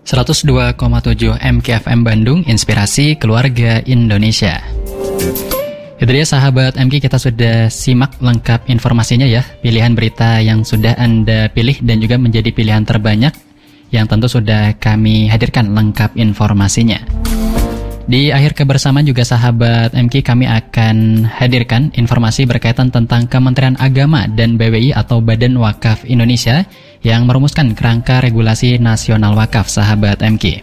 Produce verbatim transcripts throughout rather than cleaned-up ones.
seratus dua koma tujuh M K F M Bandung, Inspirasi Keluarga Indonesia. Itu dia sahabat M K, kita sudah simak lengkap informasinya ya. Pilihan berita yang sudah Anda pilih dan juga menjadi pilihan terbanyak yang tentu sudah kami hadirkan lengkap informasinya. Di akhir kebersamaan juga sahabat M K, kami akan hadirkan informasi berkaitan tentang Kementerian Agama dan B W I atau Badan Wakaf Indonesia yang merumuskan kerangka regulasi nasional wakaf sahabat M K.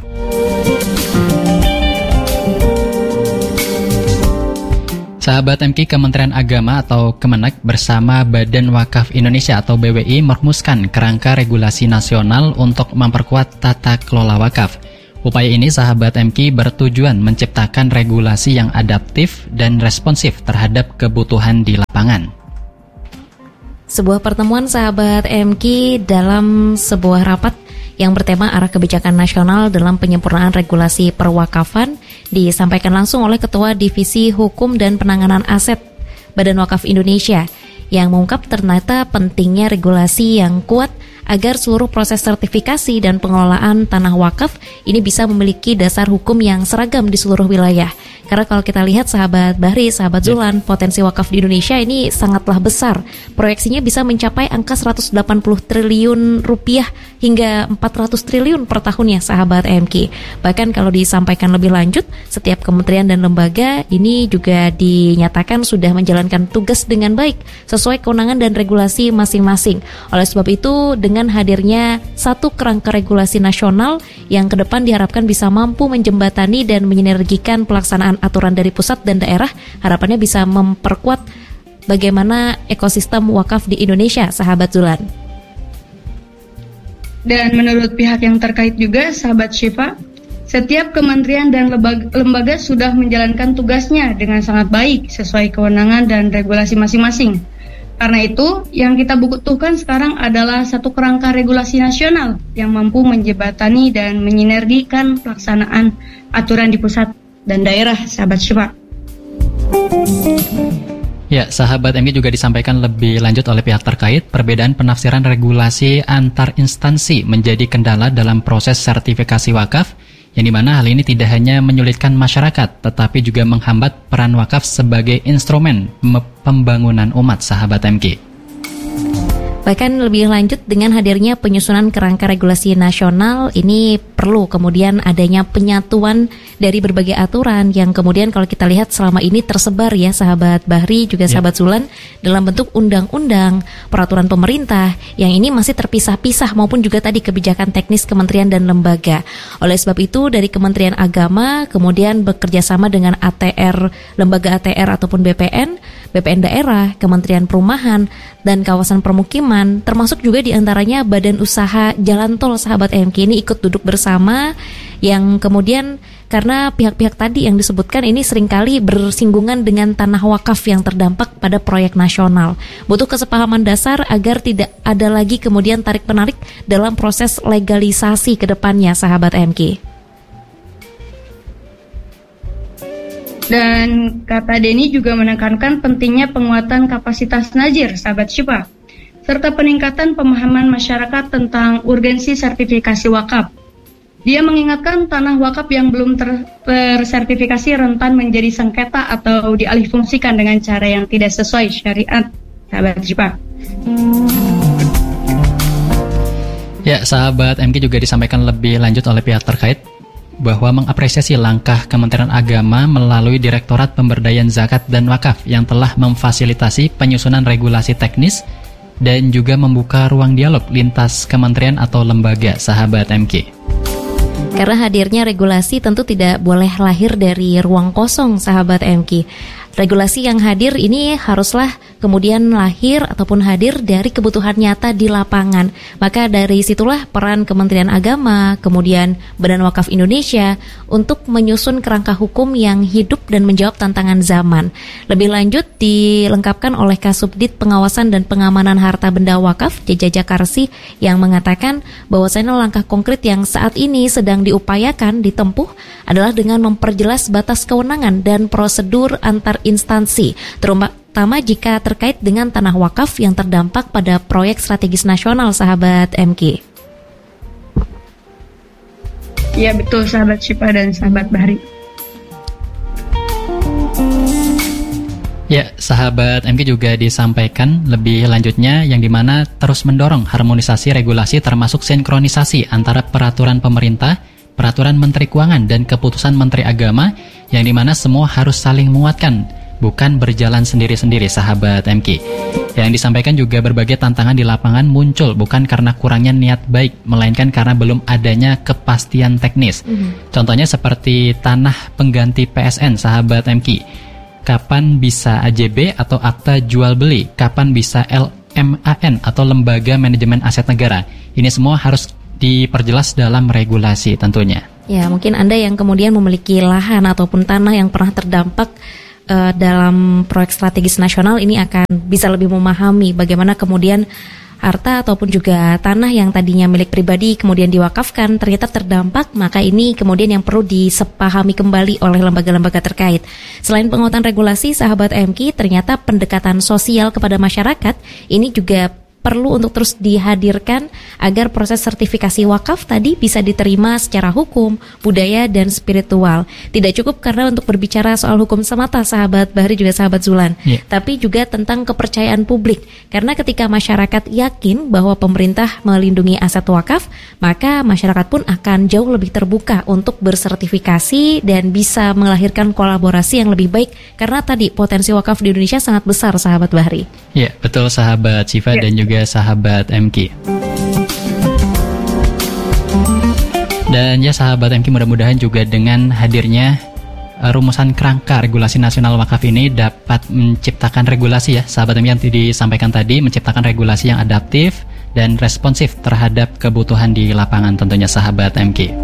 Sahabat M K, Kementerian Agama atau Kemenak bersama Badan Wakaf Indonesia atau B W I merumuskan kerangka regulasi nasional untuk memperkuat tata kelola wakaf. Upaya ini sahabat M K bertujuan menciptakan regulasi yang adaptif dan responsif terhadap kebutuhan di lapangan. Sebuah pertemuan sahabat M K dalam sebuah rapat yang bertema arah kebijakan nasional dalam penyempurnaan regulasi perwakafan disampaikan langsung oleh Ketua Divisi Hukum dan Penanganan Aset Badan Wakaf Indonesia yang mengungkap ternyata pentingnya regulasi yang kuat agar seluruh proses sertifikasi dan pengelolaan tanah wakaf ini bisa memiliki dasar hukum yang seragam di seluruh wilayah. Karena kalau kita lihat sahabat Bahri, sahabat Zulan, potensi wakaf di Indonesia ini sangatlah besar. Proyeksinya bisa mencapai angka seratus delapan puluh triliun rupiah hingga empat ratus triliun per tahunnya sahabat M K. Bahkan kalau disampaikan lebih lanjut, setiap kementerian dan lembaga ini juga dinyatakan sudah menjalankan tugas dengan baik sesuai kewenangan dan regulasi masing-masing. Oleh sebab itu, dengan hadirnya satu kerangka regulasi nasional yang ke depan diharapkan bisa mampu menjembatani dan menyinergikan pelaksanaan aturan dari pusat dan daerah, harapannya bisa memperkuat bagaimana ekosistem wakaf di Indonesia, sahabat Zulan. Dan menurut pihak yang terkait juga, sahabat Syifa, setiap kementerian dan lembaga, lembaga sudah menjalankan tugasnya dengan sangat baik sesuai kewenangan dan regulasi masing-masing. Karena itu, yang kita butuhkan sekarang adalah satu kerangka regulasi nasional yang mampu menjembatani dan menyinergikan pelaksanaan aturan di pusat dan daerah, sahabat Syifa. Ya, sahabat M K juga disampaikan lebih lanjut oleh pihak terkait, perbedaan penafsiran regulasi antar instansi menjadi kendala dalam proses sertifikasi wakaf, yang dimana hal ini tidak hanya menyulitkan masyarakat, tetapi juga menghambat peran wakaf sebagai instrumen pembangunan umat, sahabat M K. Bahkan lebih lanjut dengan hadirnya penyusunan kerangka regulasi nasional, ini perlu kemudian adanya penyatuan dari berbagai aturan yang kemudian kalau kita lihat selama ini tersebar ya sahabat Bahri juga sahabat Zulan dalam bentuk undang-undang, peraturan pemerintah yang ini masih terpisah-pisah maupun juga tadi kebijakan teknis kementerian dan lembaga. Oleh sebab itu dari Kementerian Agama kemudian bekerja sama dengan A T R, lembaga A T R ataupun B P N, B P N daerah, Kementerian Perumahan dan Kawasan Permukiman, termasuk juga diantaranya Badan Usaha Jalan Tol sahabat M K ini ikut duduk bersama yang kemudian karena pihak-pihak tadi yang disebutkan ini seringkali bersinggungan dengan tanah wakaf yang terdampak pada proyek nasional. Butuh kesepahaman dasar agar tidak ada lagi kemudian tarik-penarik dalam proses legalisasi ke depannya sahabat M K. Dan kata Denny juga menekankan pentingnya penguatan kapasitas Najir, sahabat Syifa, serta peningkatan pemahaman masyarakat tentang urgensi sertifikasi wakaf. Dia mengingatkan tanah wakaf yang belum ter- tersertifikasi rentan menjadi sengketa atau dialihfungsikan dengan cara yang tidak sesuai syariat, sahabat Syifa. Ya, sahabat M K juga disampaikan lebih lanjut oleh pihak terkait bahwa mengapresiasi langkah Kementerian Agama melalui Direktorat Pemberdayaan Zakat dan Wakaf yang telah memfasilitasi penyusunan regulasi teknis dan juga membuka ruang dialog lintas kementerian atau lembaga, sahabat M K. Karena hadirnya regulasi tentu tidak boleh lahir dari ruang kosong, sahabat M K. Regulasi yang hadir ini haruslah kemudian lahir ataupun hadir dari kebutuhan nyata di lapangan. Maka dari situlah peran Kementerian Agama, kemudian Badan Wakaf Indonesia untuk menyusun kerangka hukum yang hidup dan menjawab tantangan zaman. Lebih lanjut dilengkapkan oleh Kasubdit Pengawasan dan Pengamanan Harta Benda Wakaf Jeja Jakarsi yang mengatakan bahwasanya langkah konkret yang saat ini sedang diupayakan ditempuh adalah dengan memperjelas batas kewenangan dan prosedur antar instansi, terutama jika terkait dengan tanah wakaf yang terdampak pada proyek strategis nasional, sahabat M K. Iya betul sahabat Syifa dan sahabat Bahri. Ya, sahabat M K juga disampaikan lebih lanjutnya yang dimana terus mendorong harmonisasi regulasi termasuk sinkronisasi antara peraturan pemerintah, peraturan Menteri Keuangan dan keputusan Menteri Agama yang dimana semua harus saling menguatkan, bukan berjalan sendiri-sendiri sahabat M K. Yang disampaikan juga berbagai tantangan di lapangan muncul bukan karena kurangnya niat baik, melainkan karena belum adanya kepastian teknis. Mm-hmm. Contohnya seperti tanah pengganti P S N sahabat M K. Kapan bisa A J B atau akta jual beli? Kapan bisa L M A N atau lembaga manajemen aset negara? Ini semua harus diperjelas dalam regulasi tentunya. Ya, mungkin Anda yang kemudian memiliki lahan ataupun tanah yang pernah terdampak uh, dalam proyek strategis nasional ini akan bisa lebih memahami bagaimana kemudian harta ataupun juga tanah yang tadinya milik pribadi kemudian diwakafkan ternyata terdampak, maka ini kemudian yang perlu disepahami kembali oleh lembaga-lembaga terkait. Selain penguatan regulasi, sahabat M K, ternyata pendekatan sosial kepada masyarakat ini juga perlu untuk terus dihadirkan agar proses sertifikasi wakaf tadi bisa diterima secara hukum, budaya, dan spiritual. Tidak cukup karena untuk berbicara soal hukum semata, sahabat Bahri juga sahabat Zulan, yeah. tapi juga tentang kepercayaan publik. Karena ketika masyarakat yakin bahwa pemerintah melindungi aset wakaf, maka masyarakat pun akan jauh lebih terbuka untuk bersertifikasi dan bisa melahirkan kolaborasi yang lebih baik. Karena tadi potensi wakaf di Indonesia sangat besar, sahabat Bahri. Ya, yeah, betul sahabat Syifa yeah. dan juga sahabat M K. Dan ya sahabat M K, mudah-mudahan juga dengan hadirnya uh, rumusan kerangka regulasi nasional wakaf ini dapat menciptakan regulasi ya sahabat M K yang disampaikan tadi, menciptakan regulasi yang adaptif dan responsif terhadap kebutuhan di lapangan tentunya sahabat M K.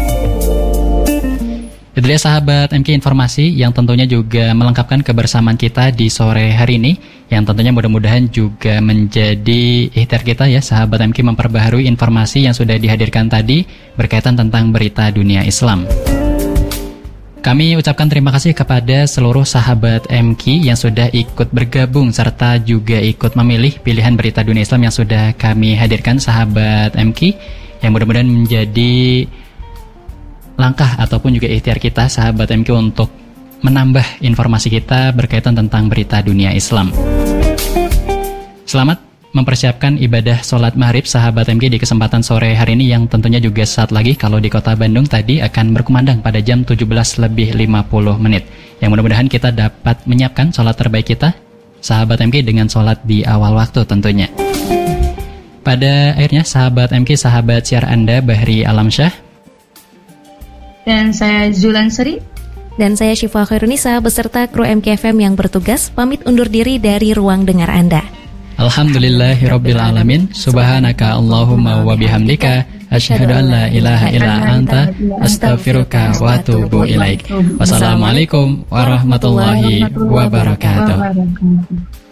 Itu dia sahabat M K informasi yang tentunya juga melengkapkan kebersamaan kita di sore hari ini, yang tentunya mudah-mudahan juga menjadi ikhtiar kita ya sahabat M K memperbaharui informasi yang sudah dihadirkan tadi berkaitan tentang berita dunia Islam. Kami ucapkan terima kasih kepada seluruh sahabat M K yang sudah ikut bergabung serta juga ikut memilih pilihan berita dunia Islam yang sudah kami hadirkan sahabat M K, yang mudah-mudahan menjadi langkah ataupun juga ikhtiar kita sahabat M K untuk menambah informasi kita berkaitan tentang berita dunia Islam. Selamat mempersiapkan ibadah sholat maghrib sahabat M K di kesempatan sore hari ini, yang tentunya juga saat lagi kalau di kota Bandung tadi akan berkumandang pada jam tujuh belas lebih lima puluh menit. Yang mudah-mudahan kita dapat menyiapkan sholat terbaik kita sahabat M K dengan sholat di awal waktu tentunya. Pada akhirnya sahabat M K, sahabat siar Anda Bahri Alamsyah, dan saya Zulan Seri, dan saya Syifa Khairunisa beserta kru M K F M yang bertugas pamit undur diri dari ruang dengar Anda. Alhamdulillahirabbil alamin. Subhanaka Allahumma wa bihamdika asyhadu an la ilaha illa anta astaghfiruka wa atubu ilaik. Wassalamualaikum warahmatullahi wabarakatuh.